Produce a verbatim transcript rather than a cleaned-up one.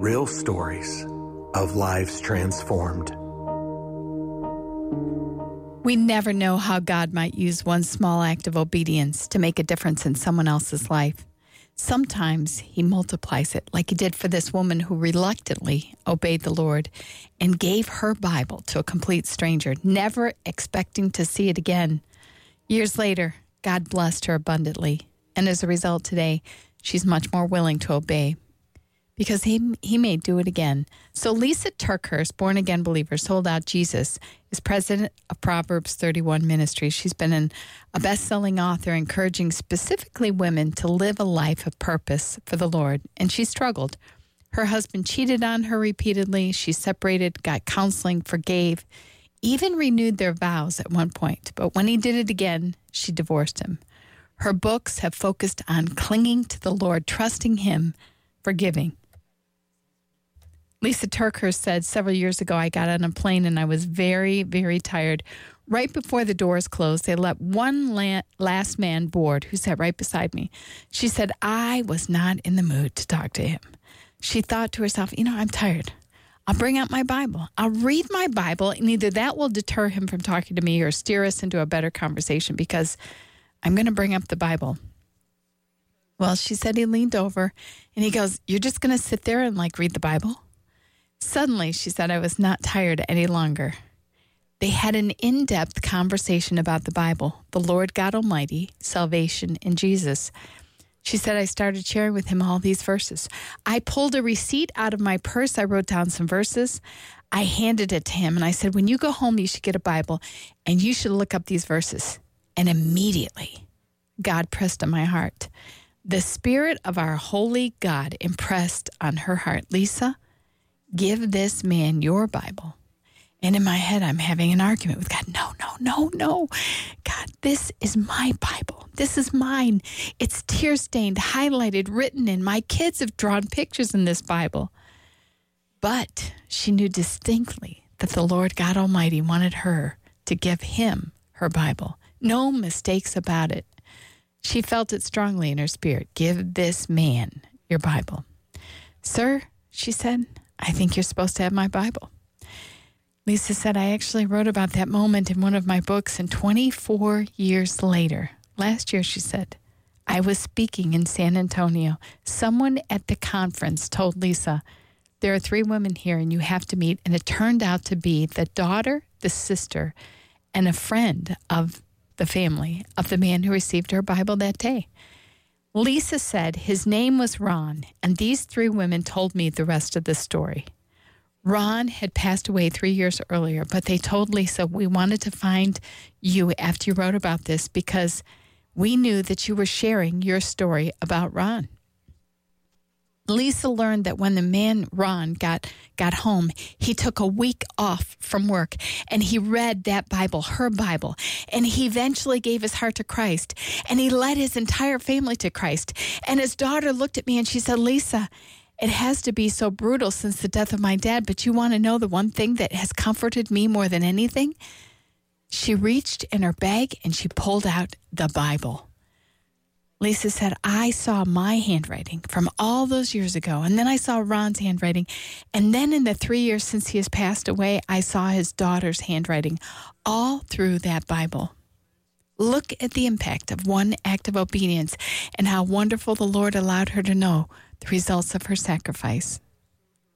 Real stories of lives transformed. We never know how God might use one small act of obedience to make a difference in someone else's life. Sometimes he multiplies it, like he did for this woman who reluctantly obeyed the Lord and gave her Bible to a complete stranger, never expecting to see it again. Years later, God blessed her abundantly, and as a result today, she's much more willing to obey because he, he may do it again. So Lisa TerKeurst, born-again believer, sold out Jesus, is president of Proverbs thirty-one Ministries. She's been an, a best-selling author encouraging specifically women to live a life of purpose for the Lord, and she struggled. Her husband cheated on her repeatedly. She separated, got counseling, forgave, even renewed their vows at one point. But when he did it again, she divorced him. Her books have focused on clinging to the Lord, trusting him, forgiving. Lisa TerKeurst said, several years ago, I got on a plane and I was very, very tired. Right before the doors closed, they let one la- last man board who sat right beside me. She said, I was not in the mood to talk to him. She thought to herself, you know, I'm tired. I'll bring out my Bible. I'll read my Bible, and either that will deter him from talking to me or steer us into a better conversation because I'm going to bring up the Bible. Well, she said he leaned over and he goes, you're just going to sit there and like read the Bible? Suddenly, she said, I was not tired any longer. They had an in-depth conversation about the Bible, the Lord God Almighty, salvation, and Jesus. She said, I started sharing with him all these verses. I pulled a receipt out of my purse. I wrote down some verses. I handed it to him, and I said, when you go home, you should get a Bible, and you should look up these verses. And immediately, God pressed on my heart. The Spirit of our holy God impressed on her heart, Lisa, give this man your Bible. And in my head, I'm having an argument with God. No, no, no, no. God, this is my Bible. This is mine. It's tear-stained, highlighted, written in. My kids have drawn pictures in this Bible. But she knew distinctly that the Lord God Almighty wanted her to give him her Bible. No mistakes about it. She felt it strongly in her spirit. Give this man your Bible. Sir, she said, I think you're supposed to have my Bible. Lisa said, I actually wrote about that moment in one of my books, and twenty-four years later, last year, she said, I was speaking in San Antonio. Someone at the conference told Lisa, there are three women here and you have to meet, and it turned out to be the daughter, the sister, and a friend of the family of the man who received her Bible that day. Lisa said his name was Ron, and these three women told me the rest of the story. Ron had passed away three years earlier, but they told Lisa, we wanted to find you after you wrote about this because we knew that you were sharing your story about Ron. Lisa learned that when the man, Ron, got, got home, he took a week off from work and he read that Bible, her Bible, and he eventually gave his heart to Christ, and he led his entire family to Christ. And his daughter looked at me and she said, Lisa, it has to be so brutal since the death of my dad, but you want to know the one thing that has comforted me more than anything? She reached in her bag and she pulled out the Bible. Lisa said, I saw my handwriting from all those years ago, and then I saw Ron's handwriting, and then in the three years since he has passed away, I saw his daughter's handwriting, all through that Bible. Look at the impact of one act of obedience and how wonderful the Lord allowed her to know the results of her sacrifice.